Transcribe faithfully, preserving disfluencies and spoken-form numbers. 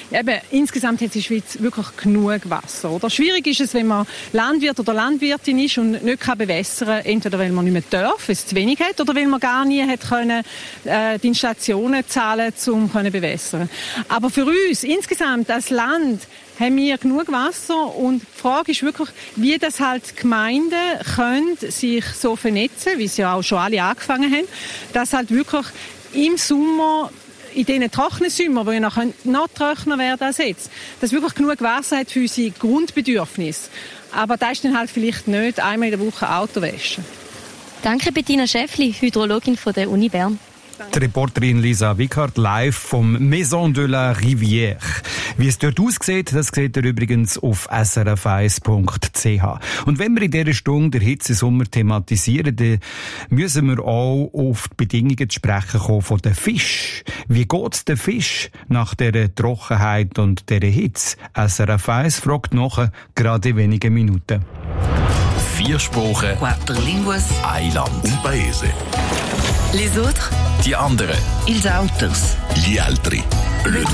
Eben, insgesamt hat die Schweiz wirklich genug Wasser. Oder? Schwierig ist es, wenn man Landwirt oder Landwirtin ist und nicht kann bewässern kann, entweder weil man nicht mehr darf, weil es zu wenig hat, oder weil man gar nie hat können, äh, die Installationen zahlen, um zu bewässern. Aber für uns insgesamt als Land haben wir genug Wasser und die Frage ist wirklich, wie das halt Gemeinden können sich so vernetzen, wie sie ja auch schon alle angefangen haben, dass halt wirklich im Sommer in diesen trockenen Sommern, die ja noch, noch trockener werden als jetzt, dass wirklich genug Wasser hat für unsere Grundbedürfnisse. Aber das ist dann halt vielleicht nicht einmal in der Woche Auto waschen. Danke Bettina Schäffli, Hydrologin von der Uni Bern. Die Reporterin Lisa Wickert live vom Maison de la Rivière. Wie es dort aussieht, das seht ihr übrigens auf s r f eins punkt c h. Und wenn wir in dieser Stunde den Hitzesommer thematisieren, dann müssen wir auch auf die Bedingungen zu sprechen kommen von den Fisch. Wie geht's den Fisch nach dieser Trockenheit und dieser Hitze? S R F eins fragt nachher, gerade in wenigen Minuten. Vier Sprachen, Quattro linguas, ein Land. un paese. Les autres, Die anderen. ils autres. Gli altri. Le